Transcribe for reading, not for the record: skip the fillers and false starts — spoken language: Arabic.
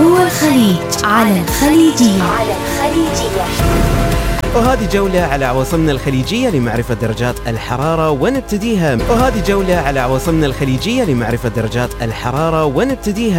هو الخليج على الخليجية. وهذه جولة على عواصمنا الخليجية لمعرفة درجات الحرارة ونبتديها